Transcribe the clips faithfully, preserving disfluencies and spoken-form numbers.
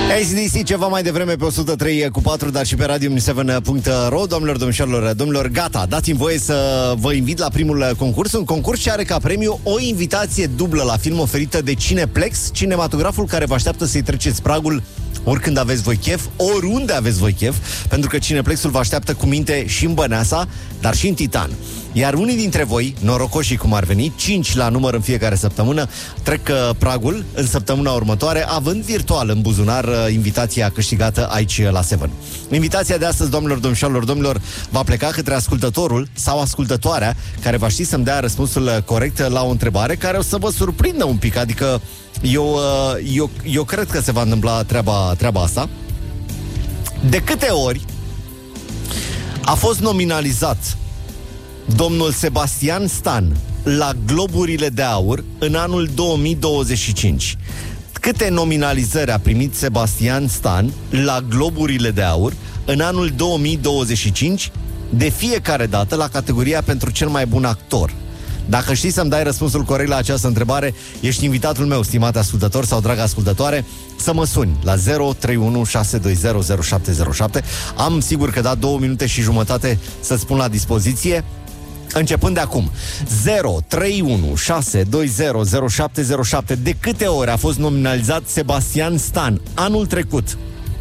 A C D C ceva mai devreme pe o sută trei cu patru, dar și pe radio șapte punct ro. Domnilor, domnișoarelor, domnilor, gata, dați-mi voie să vă invit la primul concurs. Un concurs ce are ca premiu o invitație dublă la film oferită de Cineplex, cinematograful care vă așteaptă să-i treceți pragul oricând aveți voi chef, oriunde aveți voi chef, pentru că Cineplexul vă așteaptă cu minte și în Băneasa, dar și în Titan. Iar unii dintre voi, norocoșii cum ar veni, cinci la număr în fiecare săptămână, trec uh, pragul în săptămâna următoare, având virtual în buzunar uh, invitația câștigată aici la Seven. Invitația de astăzi, domnilor, domnișoarelor, domnilor, va pleca către ascultătorul sau ascultătoarea care va ști să-mi dea răspunsul corect la o întrebare care o să vă surprindă un pic, adică eu, uh, eu, eu cred că se va întâmpla treaba, treaba asta. De câte ori a fost nominalizat domnul Sebastian Stan la Globurile de Aur în anul două mii douăzeci și cinci? Câte nominalizări a primit Sebastian Stan la Globurile de Aur în anul două mii douăzeci și cinci, de fiecare dată la categoria pentru cel mai bun actor? Dacă știi să-mi dai răspunsul corect la această întrebare, ești invitatul meu, stimate ascultător sau dragă ascultătoare, să mă suni la zero trei unu șase doi zero zero șapte zero șapte. Am sigur că da două minute și jumătate să-ți pun la dispoziție. Începând de acum, zero trei unu șase doi zero zero șapte zero șapte. De câte ori a fost nominalizat Sebastian Stan anul trecut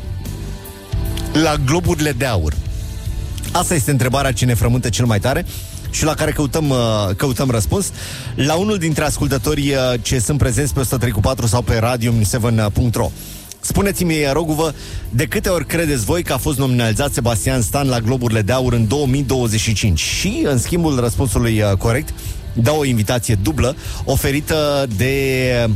la Globurile de Aur? Asta este întrebarea ce ne frământă cel mai tare și la care căutăm, căutăm răspuns. La unul dintre ascultătorii ce sunt prezenți pe o sută trei cu patru sau pe radio șapte punct ro. Spuneți-mi, rog-vă, de câte ori credeți voi că a fost nominalizat Sebastian Stan la Globurile de Aur în două mii douăzeci și cinci? Și, în schimbul răspunsului corect, dau o invitație dublă oferită de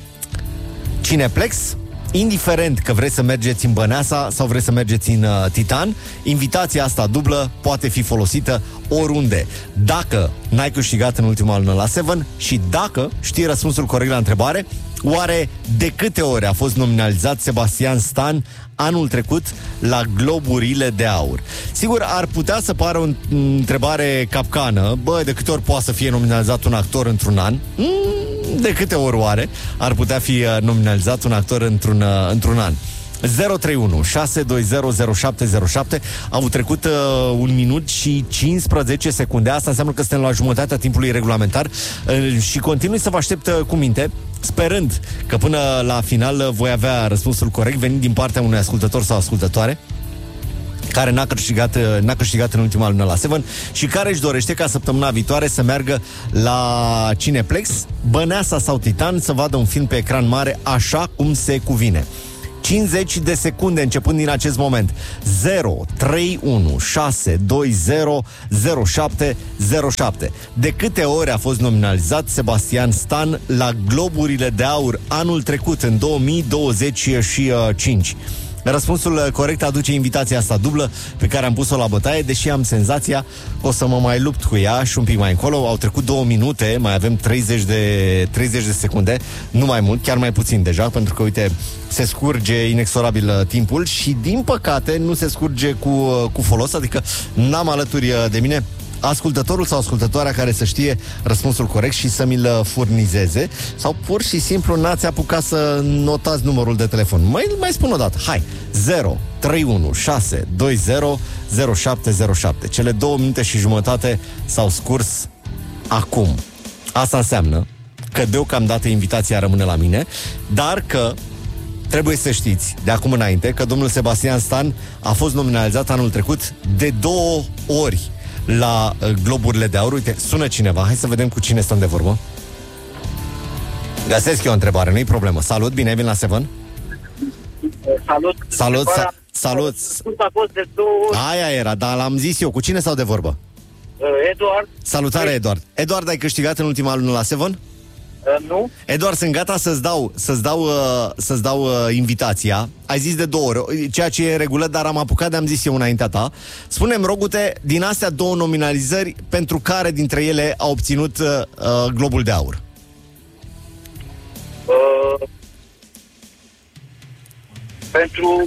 Cineplex. Indiferent că vreți să mergeți în Băneasa sau vreți să mergeți în uh, Titan, invitația asta dublă poate fi folosită oriunde. Dacă n-ai câștigat în ultimul an la Seven și dacă știi răspunsul corect la întrebare, oare de câte ori a fost nominalizat Sebastian Stan anul trecut la Globurile de Aur? Sigur, ar putea să pară o întrebare capcană. Bă, de câte ori poate să fie nominalizat un actor într-un an? Mm, de câte ori oare ar putea fi nominalizat un actor într-un, într-un an? zero trei unu șase doi zero zero șapte zero șapte. Au trecut uh, un minut și cincisprezece secunde. Asta înseamnă că suntem la jumătatea timpului regulamentar uh, și continui să vă aștept uh, cu minte, sperând că până la final uh, voi avea răspunsul corect, venind din partea unui ascultător sau ascultătoare care n-a câștigat, n-a câștigat în ultima lună la Seven și care își dorește ca săptămâna viitoare să meargă la Cineplex, Băneasa sau Titan, să vadă un film pe ecran mare așa cum se cuvine. cincizeci de secunde începând din acest moment. Zero trei unu șase doi zero zero șapte zero șapte. De câte ori a fost nominalizat Sebastian Stan la Globurile de Aur anul trecut, în două mii douăzeci și cinci? Răspunsul corect aduce invitația asta dublă pe care am pus-o la bătaie, deși am senzația că o să mă mai lupt cu ea și un pic mai încolo. Au trecut două minute, mai avem treizeci de, treizeci de secunde, nu mai mult, chiar mai puțin deja, pentru că, uite, se scurge inexorabil timpul și, din păcate, nu se scurge cu, cu folos, adică n-am alături de mine ascultătorul sau ascultătoarea care să știe răspunsul corect și să mi-l furnizeze, sau pur și simplu n-ați apucat să notați numărul de telefon. Mai, mai spun o dată, hai, zero trei unu șase doi zero zero șapte zero șapte. Cele două minute și jumătate s-au scurs acum. Asta înseamnă că deocamdată invitația rămâne la mine, dar că trebuie să știți de acum înainte că domnul Sebastian Stan a fost nominalizat anul trecut de două ori la uh, Globurile de Aur. Uite, sună cineva, hai să vedem cu cine stăm de vorbă. Găsesc eu o întrebare, nu-i problemă. Salut, bine ai venit la Seven. Salut. Salut, sa- salut. A fost de două ori. Aia era, dar l-am zis eu, cu cine stau de vorbă? Eduard. Salutare, Eduard. Eduard, ai câștigat în ultima lună la Seven? Uh, nu. Eduard, sunt gata să-ți dau, să-ți dau, uh, să-ți dau uh, invitația. Ai zis de două ori, ceea ce e regulă, dar am apucat de-am zis eu înaintea ta. Spune-mi, rogute, din astea două nominalizări, pentru care dintre ele a obținut uh, Globul de Aur? Uh, pentru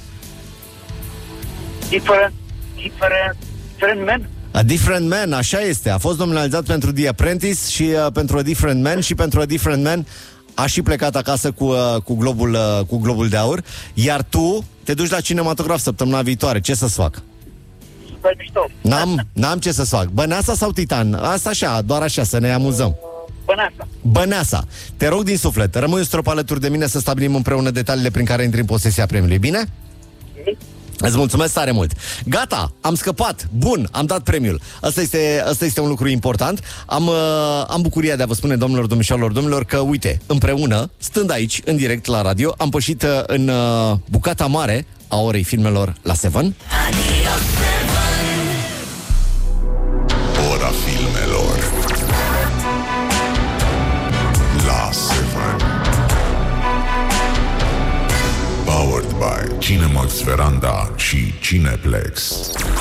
different, different, different men. A Different Man, așa este. A fost nominalizat pentru The Apprentice și uh, pentru A Different Man și pentru A Different Man a și plecat acasă cu, uh, cu, globul, uh, cu globul de aur, iar tu te duci la cinematograf săptămâna viitoare. Ce să-ți fac? Super mișto. N-am, n-am ce să-ți fac. Băneasa sau Titan? Asta așa, doar așa, să ne amuzăm. Băneasa. Băneasa. Te rog din suflet, rămâi un strop alături de mine să stabilim împreună detaliile prin care intri în posesia premiului, bine? Mhm. Îți mulțumesc tare mult. Gata, am scăpat. Bun, am dat premiul. Asta este, asta este un lucru important. Am, uh, am bucuria de a vă spune, domnilor, domnișoarelor, domnilor, că, uite, împreună, stând aici, în direct la radio, am pășit uh, în uh, bucata mare a orei filmelor la Seven. Ora filmelor la Seven. Powered by Cinemax Veranda și Cineplex.